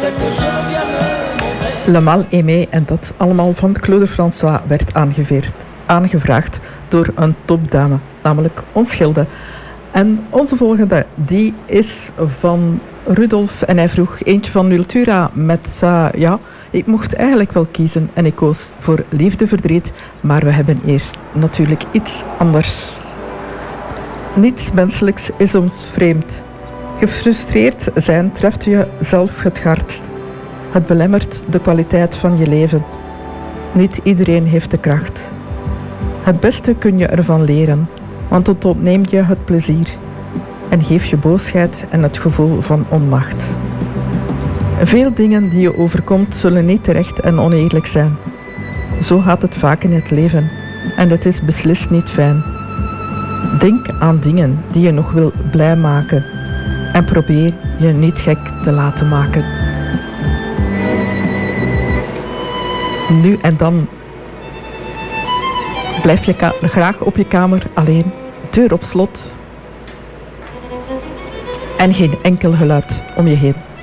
Le Mal Aimé en dat allemaal van Claude François werd aangevraagd door een topdame, namelijk ons Gilde. En onze volgende, die is van Rudolf en hij vroeg eentje van Wiltura met, ik mocht eigenlijk wel kiezen en ik koos voor liefdeverdriet, maar we hebben eerst natuurlijk iets anders. Niets menselijks is ons vreemd. Gefrustreerd zijn treft je zelf het hardst. Het belemmert de kwaliteit van je leven. Niet iedereen heeft de kracht. Het beste kun je ervan leren, want het ontneemt je het plezier en geeft je boosheid en het gevoel van onmacht. Veel dingen die je overkomt zullen niet terecht en oneerlijk zijn. Zo gaat het vaak in het leven en het is beslist niet fijn. Denk aan dingen die je nog wil blij maken en probeer je niet gek te laten maken. Nu en dan blijf je graag op je kamer alleen, deur op slot en geen enkel geluid om je heen.